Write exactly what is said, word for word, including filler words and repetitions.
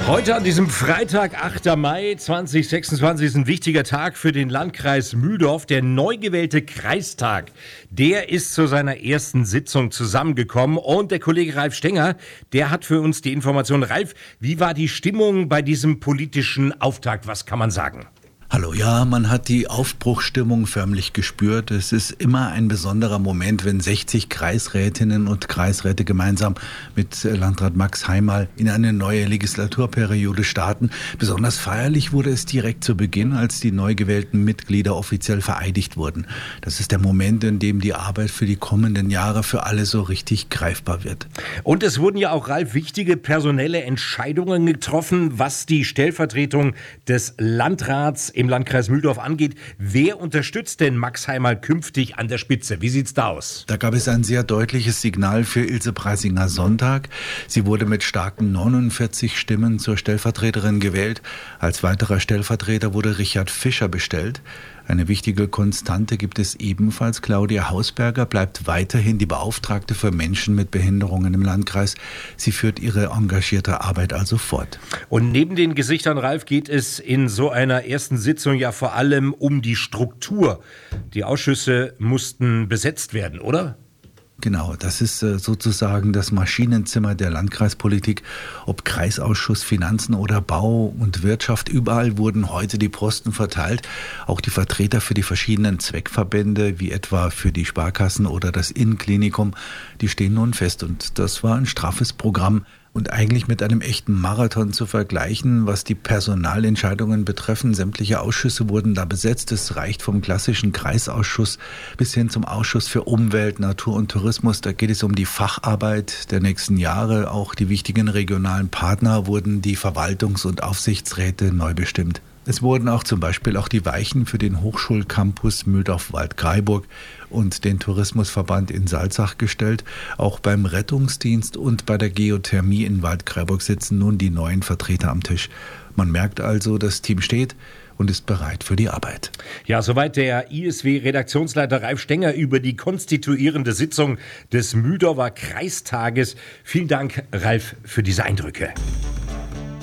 Heute an diesem Freitag, achter Mai zweitausendsechsundzwanzig, ist ein wichtiger Tag für den Landkreis Mühldorf. Der neu gewählte Kreistag, der ist zu seiner ersten Sitzung zusammengekommen. Und der Kollege Ralf Stenger, der hat für uns die Information. Ralf, wie war die Stimmung bei diesem politischen Auftakt? Was kann man sagen? Hallo, ja, man hat die Aufbruchsstimmung förmlich gespürt. Es ist immer ein besonderer Moment, wenn sechzig Kreisrätinnen und Kreisräte gemeinsam mit Landrat Max Heimal in eine neue Legislaturperiode starten. Besonders feierlich wurde es direkt zu Beginn, als die neu gewählten Mitglieder offiziell vereidigt wurden. Das ist der Moment, in dem die Arbeit für die kommenden Jahre für alle so richtig greifbar wird. Und es wurden ja auch, Ralf, wichtige personelle Entscheidungen getroffen, was die Stellvertretung des Landrats im Landkreis Mühldorf angeht. Wer unterstützt denn Max Heimal künftig an der Spitze? Wie sieht's da aus? Da gab es ein sehr deutliches Signal für Ilse Preisinger-Sonntag. Sie wurde mit starken neunundvierzig Stimmen zur Stellvertreterin gewählt. Als weiterer Stellvertreter wurde Richard Fischer bestellt. Eine wichtige Konstante gibt es ebenfalls. Claudia Hausberger bleibt weiterhin die Beauftragte für Menschen mit Behinderungen im Landkreis. Sie führt ihre engagierte Arbeit also fort. Und neben den Gesichtern, Ralf, geht es in so einer ersten Sitzung ja vor allem um die Struktur. Die Ausschüsse mussten besetzt werden, oder? Genau, das ist äh, sozusagen das Maschinenzimmer der Landkreispolitik. Ob Kreisausschuss, Finanzen oder Bau und Wirtschaft, überall wurden heute die Posten verteilt. Auch die Vertreter für die verschiedenen Zweckverbände, wie etwa für die Sparkassen oder das Innenklinikum, die stehen nun fest. Und das war ein straffes Programm. Und eigentlich mit einem echten Marathon zu vergleichen, was die Personalentscheidungen betreffen. Sämtliche Ausschüsse wurden da besetzt. Es reicht vom klassischen Kreisausschuss bis hin zum Ausschuss für Umwelt, Natur und Tourismus. Da geht es um die Facharbeit der nächsten Jahre. Auch die wichtigen regionalen Partner wurden die Verwaltungs- und Aufsichtsräte neu bestimmt. Es wurden auch zum Beispiel auch die Weichen für den Hochschulcampus Mühldorf-Waldkraiburg und den Tourismusverband in Salzach gestellt. Auch beim Rettungsdienst und bei der Geothermie in Waldkraiburg sitzen nun die neuen Vertreter am Tisch. Man merkt also, das Team steht und ist bereit für die Arbeit. Ja, soweit der I S W-Redaktionsleiter Ralf Stenger über die konstituierende Sitzung des Mühldorfer Kreistages. Vielen Dank, Ralf, für diese Eindrücke.